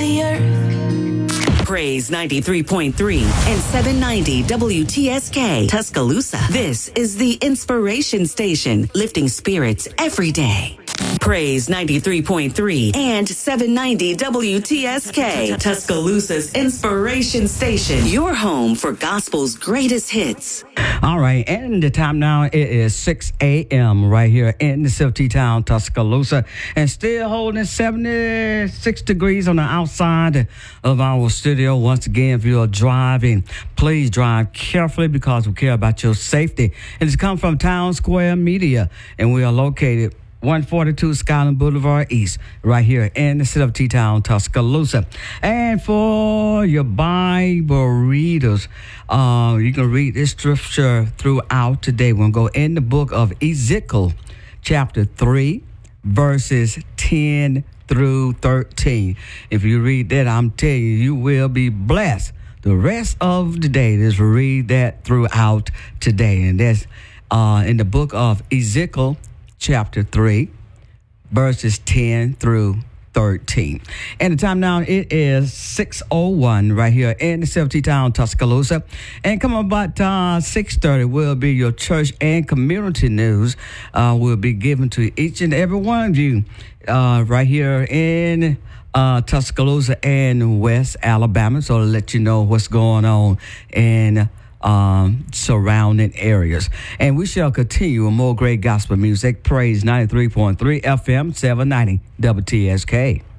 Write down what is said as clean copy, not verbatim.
the earth. Praise 93.3 and 790 WTSK Tuscaloosa. This is the Inspiration Station, lifting spirits every day. Praise 93.3 and 790 WTSK Tuscaloosa's Inspiration Station, your home for gospel's greatest hits. All right, and the time now, it is 6 a.m. right here in the Silty Town, Tuscaloosa, and still holding 76 degrees on the outside of our studio. Once again, if you're driving, please drive carefully because we care about your safety. And it's come from Town Square Media, and we are located 142 Skyland Boulevard East, right here in the city of T-Town, Tuscaloosa. And for your Bible readers, you can read this scripture throughout today. We'll go in the book of Ezekiel, chapter 3, verses 10 through 13. If you read that, I'm telling you, you will be blessed. The rest of the day, just read that throughout today. And that's in the book of Ezekiel, chapter 3, verses 10 through 13. And the time now, it is 6:01 right here in the Silty Town, Tuscaloosa. And come about 6:30 will be your church and community news. Will be given to each and every one of you right here in Tuscaloosa and West Alabama. So to let you know what's going on in surrounding areas. And we shall continue with more great gospel music. Praise 93.3 FM 790 WTSK.